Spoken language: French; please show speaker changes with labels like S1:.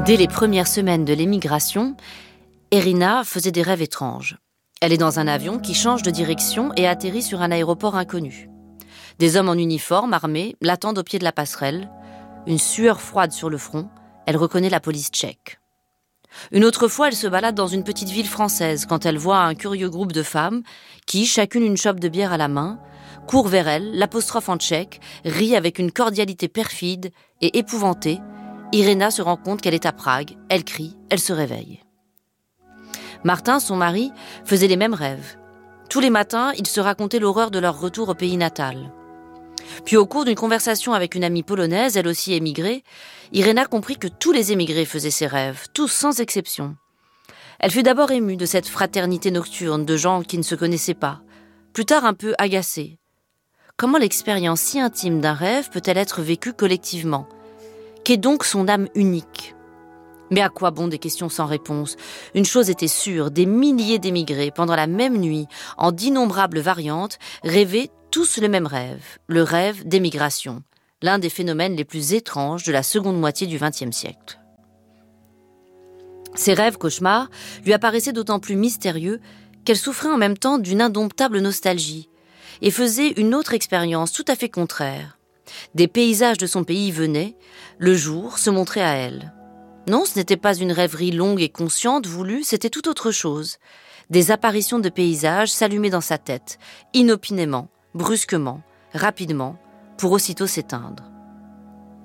S1: Dès les premières semaines de l'émigration, Erina faisait des rêves étranges. Elle est dans un avion qui change de direction et atterrit sur un aéroport inconnu. Des hommes en uniforme, armés, l'attendent au pied de la passerelle. Une sueur froide sur le front, elle reconnaît la police tchèque. Une autre fois, elle se balade dans une petite ville française quand elle voit un curieux groupe de femmes qui, chacune une chope de bière à la main, courent vers elle, l'apostrophe en tchèque, rit avec une cordialité perfide et épouvantée. Irena se rend compte qu'elle est à Prague, elle crie, elle se réveille. Martin, son mari, faisait les mêmes rêves. Tous les matins, ils se racontaient l'horreur de leur retour au pays natal. Puis au cours d'une conversation avec une amie polonaise, elle aussi émigrée, Irena comprit que tous les émigrés faisaient ces rêves, tous sans exception. Elle fut d'abord émue de cette fraternité nocturne de gens qui ne se connaissaient pas, plus tard un peu agacée. Comment l'expérience si intime d'un rêve peut-elle être vécue collectivement ? Qu'est donc son âme unique ? Mais à quoi bon des questions sans réponse ? Une chose était sûre, des milliers d'émigrés, pendant la même nuit, en d'innombrables variantes, rêvaient tous le même rêve, le rêve d'émigration, l'un des phénomènes les plus étranges de la seconde moitié du XXe siècle. Ces rêves cauchemars lui apparaissaient d'autant plus mystérieux qu'elle souffrait en même temps d'une indomptable nostalgie et faisait une autre expérience tout à fait contraire. Des paysages de son pays venaient, le jour, se montraient à elle. Non, ce n'était pas une rêverie longue et consciente, voulue, c'était tout autre chose. Des apparitions de paysages s'allumaient dans sa tête, inopinément, brusquement, rapidement, pour aussitôt s'éteindre.